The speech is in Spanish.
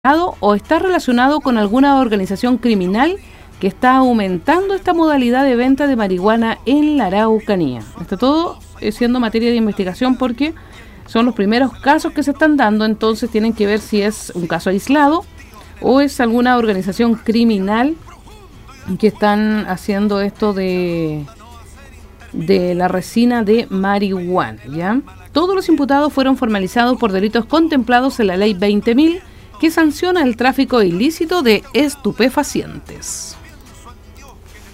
o está relacionado con alguna organización criminal que está aumentando esta modalidad de venta de marihuana en la Araucanía. Está todo siendo materia de investigación porque son los primeros casos que se están dando, entonces tienen que ver si es un caso aislado o es alguna organización criminal que están haciendo esto de la resina de marihuana, ¿ya? Todos los imputados fueron formalizados por delitos contemplados en la Ley 20.000, que sanciona el tráfico ilícito de estupefacientes.